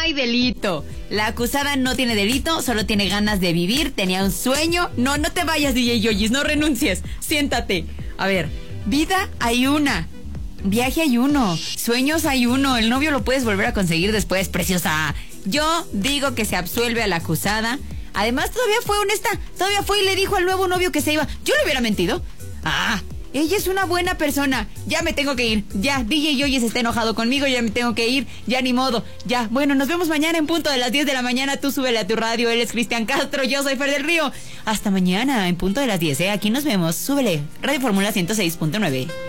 hay delito. La acusada no tiene delito, solo tiene ganas de vivir, tenía un sueño. No te vayas, DJ Yoyis, no renuncies. Siéntate. A ver, vida hay una. Viaje hay uno. Sueños hay uno. El novio lo puedes volver a conseguir después, preciosa. Yo digo que se absuelve a la acusada. Además, todavía fue honesta. Todavía fue y le dijo al nuevo novio que se iba. Yo le hubiera mentido. Ella es una buena persona. Ya me tengo que ir. Ya, DJ Yoyis está enojado conmigo. Ya me tengo que ir. Ya ni modo. Ya, bueno, nos vemos mañana en punto de las 10 de la mañana. Tú súbele a tu radio. Él es Cristian Castro. Yo soy Fer del Río. Hasta mañana en punto de las 10, ¿eh? Aquí nos vemos. Súbele. Radio Fórmula 106.9.